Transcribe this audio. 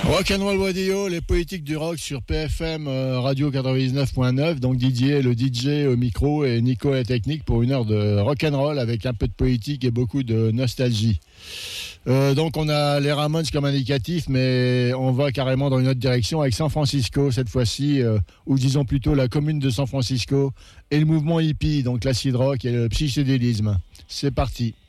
Rock'n'Roll Radio, les politiques du rock sur PFM Radio 99.9. Donc Didier, le DJ au micro, et Nico à la technique pour une heure de rock'n'roll avec un peu de politique et beaucoup de nostalgie. Donc on a les Ramones comme indicatif, mais on va carrément dans une autre direction avec San Francisco cette fois-ci, ou disons plutôt la commune de San Francisco et le mouvement hippie, donc l'acid rock et le psychédélisme. C'est parti.